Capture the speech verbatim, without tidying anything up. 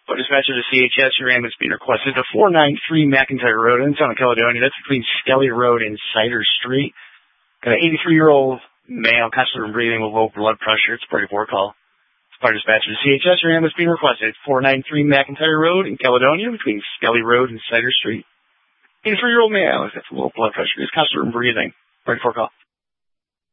But dispatcher to C H S, your ambulance being requested to four ninety-three McIntyre Road in Southern Caledonia. That's between Skelly Road and Cider Street. Got an eighty-three-year-old male, constantly breathing with low blood pressure. It's a pretty poor call. Fire dispatcher to C H S, your ambulance being requested. four ninety-three McIntyre Road in Caledonia between Skelly Road and Cider Street. eighty-three-year-old male with low blood pressure. He's constantly breathing. Pretty poor call.